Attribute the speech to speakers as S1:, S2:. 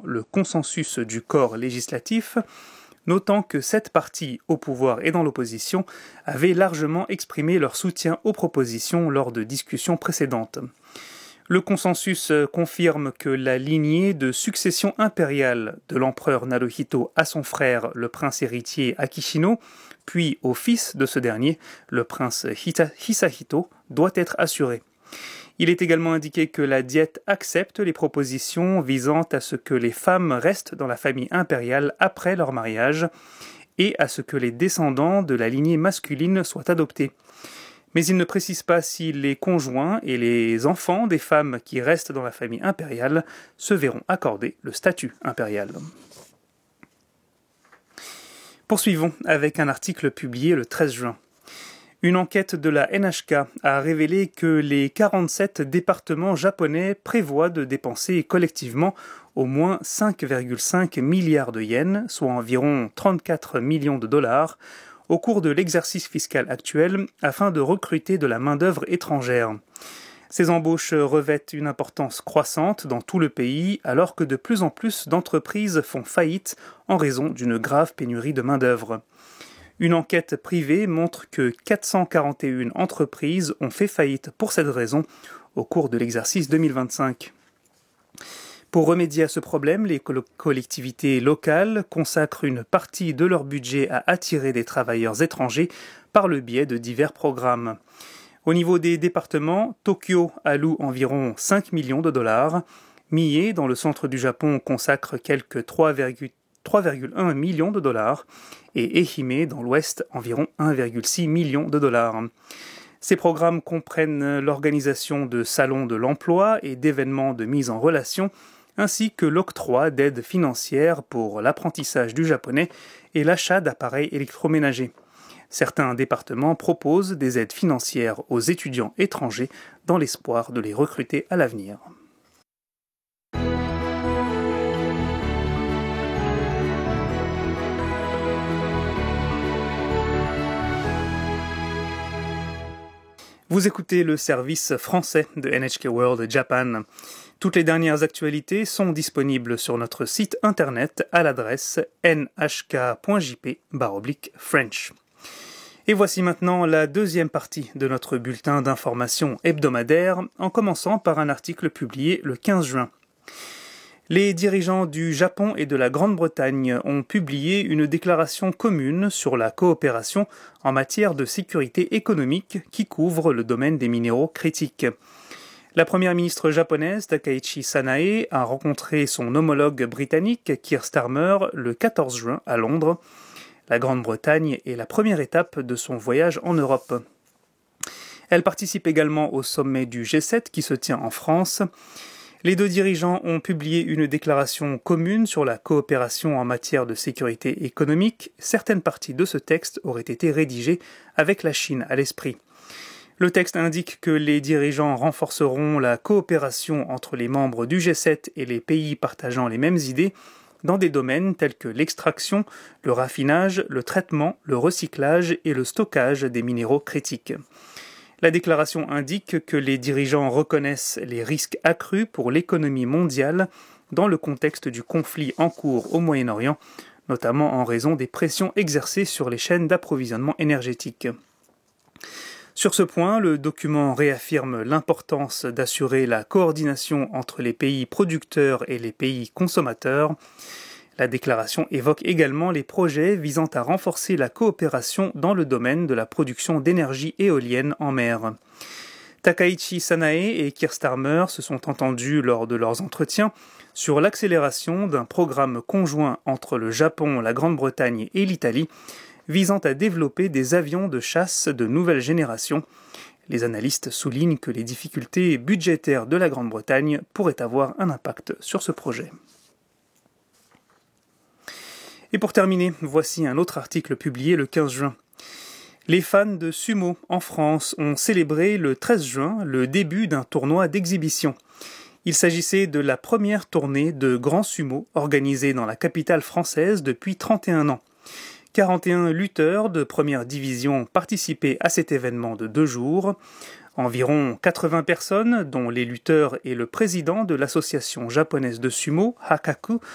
S1: le consensus du corps législatif, notant que 7 partis au pouvoir et dans l'opposition avaient largement exprimé leur soutien aux propositions lors de discussions précédentes. Le consensus confirme que la lignée de succession impériale de l'empereur Naruhito à son frère, le prince héritier Akishino, puis au fils de ce dernier, le prince Hisahito, doit être assurée. Il est également indiqué que la Diète accepte les propositions visant à ce que les femmes restent dans la famille impériale après leur mariage et à ce que les descendants de la lignée masculine soient adoptés. Mais il ne précise pas si les conjoints et les enfants des femmes qui restent dans la famille impériale se verront accorder le statut impérial. Poursuivons avec un article publié le 13 juin. Une enquête de la NHK a révélé que les 47 départements japonais prévoient de dépenser collectivement au moins 5,5 milliards de yens, soit environ 34 millions de dollars, au cours de l'exercice fiscal actuel afin de recruter de la main-d'œuvre étrangère. Ces embauches revêtent une importance croissante dans tout le pays alors que de plus en plus d'entreprises font faillite en raison d'une grave pénurie de main-d'œuvre. Une enquête privée montre que 441 entreprises ont fait faillite pour cette raison au cours de l'exercice 2025. Pour remédier à ce problème, les collectivités locales consacrent une partie de leur budget à attirer des travailleurs étrangers par le biais de divers programmes. Au niveau des départements, Tokyo alloue environ 5 millions de dollars, Mie, dans le centre du Japon, consacre quelques 3,1 millions de dollars et Ehime, dans l'ouest, environ 1,6 million de dollars. Ces programmes comprennent l'organisation de salons de l'emploi et d'événements de mise en relation, ainsi que l'octroi d'aides financières pour l'apprentissage du japonais et l'achat d'appareils électroménagers. Certains départements proposent des aides financières aux étudiants étrangers dans l'espoir de les recruter à l'avenir. Vous écoutez le service français de NHK World Japan. Toutes les dernières actualités sont disponibles sur notre site internet à l'adresse nhk.jp/French. Et voici maintenant la deuxième partie de notre bulletin d'information hebdomadaire, en commençant par un article publié le 15 juin. Les dirigeants du Japon et de la Grande-Bretagne ont publié une déclaration commune sur la coopération en matière de sécurité économique qui couvre le domaine des minéraux critiques. La première ministre japonaise, Takaichi Sanae, a rencontré son homologue britannique, Keir Starmer, le 14 juin à Londres. La Grande-Bretagne est la première étape de son voyage en Europe. Elle participe également au sommet du G7 qui se tient en France. Les deux dirigeants ont publié une déclaration commune sur la coopération en matière de sécurité économique. Certaines parties de ce texte auraient été rédigées avec la Chine à l'esprit. Le texte indique que les dirigeants renforceront la coopération entre les membres du G7 et les pays partageant les mêmes idées dans des domaines tels que l'extraction, le raffinage, le traitement, le recyclage et le stockage des minéraux critiques. La déclaration indique que les dirigeants reconnaissent les risques accrus pour l'économie mondiale dans le contexte du conflit en cours au Moyen-Orient, notamment en raison des pressions exercées sur les chaînes d'approvisionnement énergétique. Sur ce point, le document réaffirme l'importance d'assurer la coordination entre les pays producteurs et les pays consommateurs. La déclaration évoque également les projets visant à renforcer la coopération dans le domaine de la production d'énergie éolienne en mer. Takaichi Sanae et Keir Starmer se sont entendus lors de leurs entretiens sur l'accélération d'un programme conjoint entre le Japon, la Grande-Bretagne et l'Italie, visant à développer des avions de chasse de nouvelle génération. Les analystes soulignent que les difficultés budgétaires de la Grande-Bretagne pourraient avoir un impact sur ce projet. Et pour terminer, voici un autre article publié le 15 juin. Les fans de sumo en France ont célébré le 13 juin le début d'un tournoi d'exhibition. Il s'agissait de la première tournée de grand sumo organisée dans la capitale française depuis 31 ans. 41 lutteurs de première division participaient à cet événement de 2 jours. Environ 80 personnes, dont les lutteurs et le président de l'association japonaise de sumo, Hakaku,